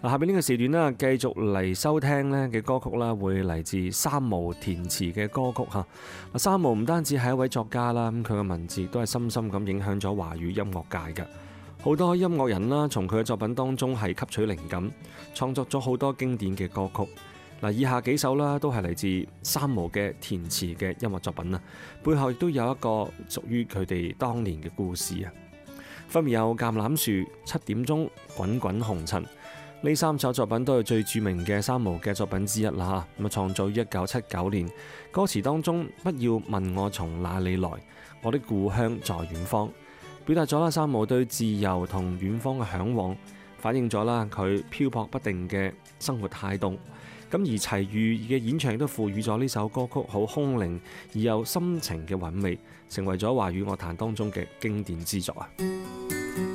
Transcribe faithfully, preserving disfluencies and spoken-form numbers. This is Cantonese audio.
嗱，下邊呢個時段啦，繼續嚟收聽呢嘅歌曲啦，會嚟自三毛填詞嘅歌曲嚇。嗱，三毛唔單止係一位作家啦，咁佢嘅文字都係深深咁影響咗華語音樂界嘅。好多音樂人啦，從佢嘅作品當中係吸取靈感，創作咗好多經典嘅歌曲。嗱，以下幾首啦，都係嚟自三毛嘅填詞嘅音樂作品啊，背後亦都有一個屬於佢哋當年嘅故事啊。分別有橄欖樹、七點鐘、滾滾紅塵。呢三首作品都係最著名嘅三毛嘅作品之一啦。咁啊，創造於一九七九年，歌詞當中不要問我從哪裡來，我的故鄉在遠方，表達咗啦三毛對自由同遠方嘅嚮往，反映咗啦佢漂泊不定嘅生活態度。咁而齊豫嘅演唱亦都賦予咗呢首歌曲好空靈而又深情嘅韻味，成為咗華語樂壇當中嘅經典之作啊！